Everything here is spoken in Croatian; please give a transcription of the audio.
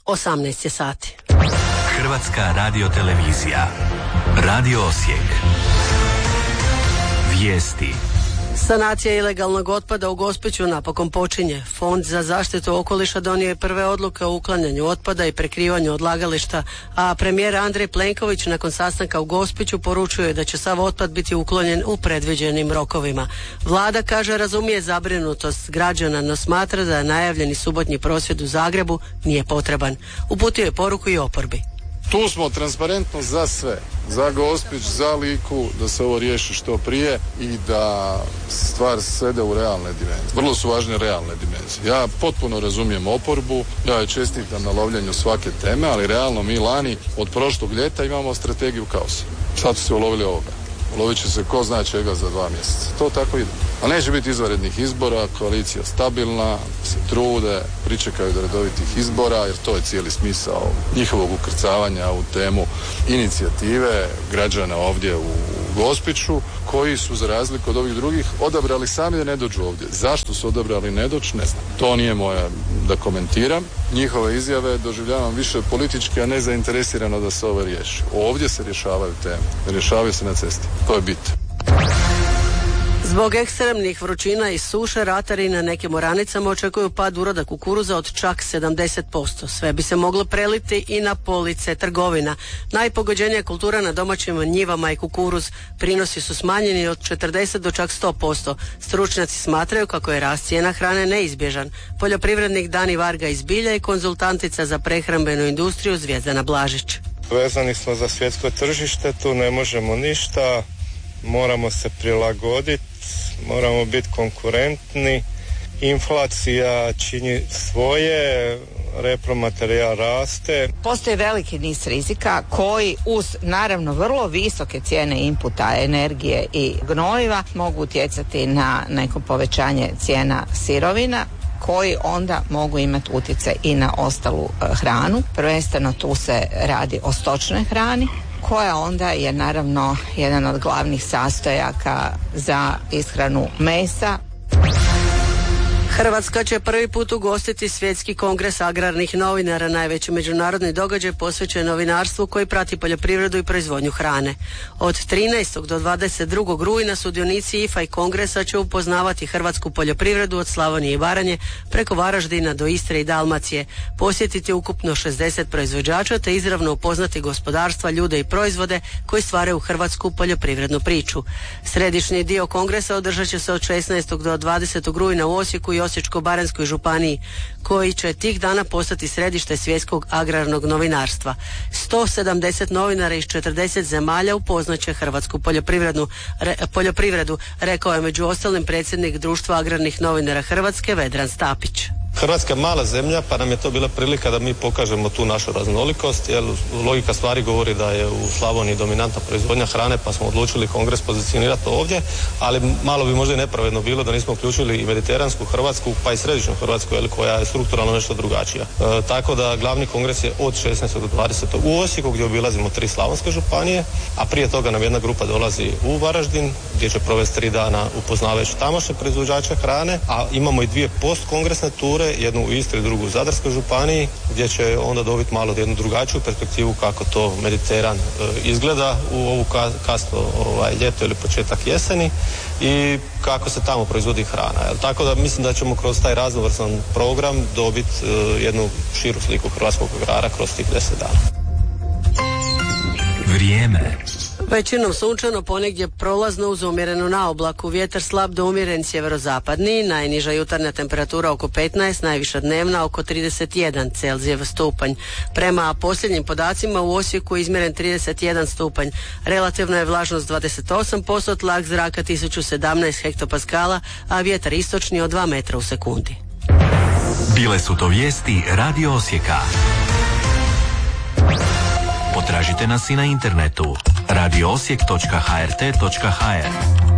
18 je sati. Hrvatska radiotelevizija. Radio Osijek. Vijesti. Sanacija ilegalnog otpada u Gospiću napokon počinje. Fond za zaštitu okoliša donio je prve odluke o uklanjanju otpada i prekrivanju odlagališta, a premijer Andrej Plenković nakon sastanka u Gospiću poručuje da će sav otpad biti uklonjen u predviđenim rokovima. Vlada kaže razumije zabrinutost građana, no smatra da najavljeni subotnji prosvjed u Zagrebu nije potreban. Uputio je poruku i oporbi. Tu smo transparentno za sve, za Gospić, za Liku, da se ovo riješi što prije i da stvar svede u realne dimenzije. Vrlo su važne realne dimenzije. Ja potpuno razumijem oporbu, ja je čestitam na lovljenju svake teme, ali realno mi lani od prošlog ljeta imamo strategiju kaosa. Sad su se ulovili ovoga. Ulovit će se ko zna čega za 2 mjeseca. To tako ide. A neće biti izvanrednih izbora, koalicija stabilna, se trude, pričekaju do redovitih izbora, jer to je cijeli smisao njihovog ukrcavanja u temu inicijative građana ovdje u Gospiću, koji su za razliku od ovih drugih odabrali sami da ne dođu ovdje. Zašto su odabrali ne doći, ne znam. To nije moja da komentiram. Njihove izjave doživljavam više politički, a ne zainteresirano da se ovo riješi. Ovdje se rješavaju teme. Rješavaju se na cesti. To je bit. Zbog ekstremnih vrućina i suše ratari na nekim oranicama očekuju pad uroda kukuruza od čak 70%. Sve bi se moglo preliti i na police trgovina. Najpogođenija kultura na domaćim njivama i kukuruz. Prinosi su smanjeni od 40 do čak 100%. Stručnjaci smatraju kako je rast cijena hrane neizbježan. Poljoprivrednik Dani Varga iz Bilja i konzultantica za prehrambenu industriju Zvjezdana Blažić. Vezani smo za svjetsko tržište, tu ne možemo ništa, moramo se prilagoditi, moramo biti konkurentni, inflacija čini svoje, repromaterijal raste. Postoji veliki niz rizika koji uz naravno vrlo visoke cijene inputa, energije i gnojiva mogu utjecati na neko povećanje cijena sirovina, koji onda mogu imati utjecaj i na ostalu hranu. Prvenstveno tu se radi o stočnoj hrani, koja onda je naravno jedan od glavnih sastojaka za ishranu mesa. Hrvatska će prvi put ugostiti Svjetski kongres agrarnih novinara, najveći međunarodni događaj posvećen novinarstvu koji prati poljoprivredu i proizvodnju hrane. Od 13. do 22. rujna sudionici IFA i kongresa će upoznavati hrvatsku poljoprivredu od Slavonije i Baranje preko Varaždina do Istre i Dalmacije, posjetiti ukupno 60 proizvođača te izravno upoznati gospodarstva, ljude i proizvode koji stvaraju hrvatsku poljoprivrednu priču. Središnji dio kongresa održat će se od 16. do 20. rujna u Osijeku i Osječko-baranjskoj županiji, koji će tih dana postati središte svjetskog agrarnog novinarstva. 170 novinara iz 40 zemalja upoznaće hrvatsku poljoprivredu, rekao je među ostalim predsjednik Društva agrarnih novinara Hrvatske Vedran Stapić. Hrvatska je mala zemlja, pa nam je to bila prilika da mi pokažemo tu našu raznolikost, jer logika stvari govori da je u Slavoniji dominantna proizvodnja hrane, pa smo odlučili kongres pozicionirati ovdje, ali malo bi možda i nepravedno bilo da nismo uključili i mediteransku Hrvatsku, pa i središnju Hrvatsku, koja je strukturalno nešto drugačija. Tako da glavni kongres je od 16. do 20. u Osijeku, gdje obilazimo 3 slavonske županije, a prije toga nam jedna grupa dolazi u Varaždin, gdje će provesti 3 dana upoznavajući tamošnje proizvođače hrane, a imamo i 2 postkongresne ture, jednu u Istri, drugu u Zadarskoj županiji, gdje će onda dobiti malo jednu drugačiju perspektivu kako to Mediteran izgleda u ovu kasno ljeto ili početak jeseni i kako se tamo proizvodi hrana. Tako da mislim da ćemo kroz taj raznovrsan program dobiti jednu širu sliku hrvatskog agrara kroz tih 10 dana. Vrijeme. Većinom sunčano, ponegdje prolazno uz umjerenu naoblaku, vjetar slab do umjeren sjeverozapadni, najniža jutarnja temperatura oko 15, najviša dnevna oko 31 Celzijev stupanj. Prema posljednjim podacima u Osijeku je izmjeren 31 stupanj, relativna je vlažnost 28%, tlak zraka 1017 hektopaskala, a vjetar istočni od 2 metra u sekundi. Bile su to vijesti Radio Osijeka. Potražite nas i na internetu radioosijek.hrt.hr.